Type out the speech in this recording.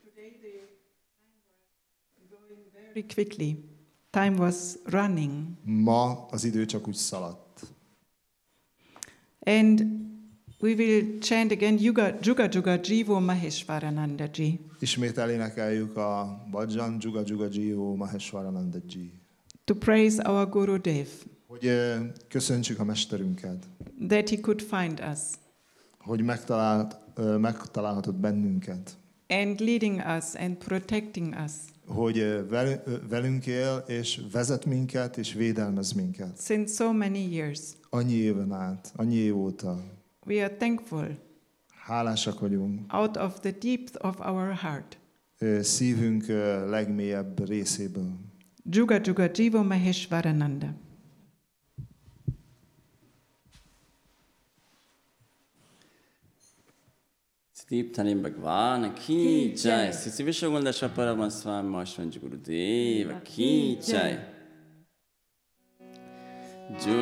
Very quickly. Time was running. Ma az idő csak úgy szaladt. And we will chant again Juga Juga Jivo Maheshwarananda Ji. Ismét elénekeljük a Bhajan Juga Juga Jivo Maheshwarananda Ji. To praise our Gurudev. Hogy köszöntsük a mesterünket. That he could find us. Hogy megtalálhatott bennünket. And leading us and protecting us. Hogy velünk él, és vezet minket, és védelmez minket. Since so many years. Annyi éven át, annyi év óta. We are thankful. Hálásak vagyunk. Out of the depth of our heart. Szívünk legmélyebb részéből. Juga Juga Jivo Maheshwarananda. Deepthani Bhagwan ki jai. Sisi Vishwagunda Paramahansa Maheshwara Gurudeva ki jai.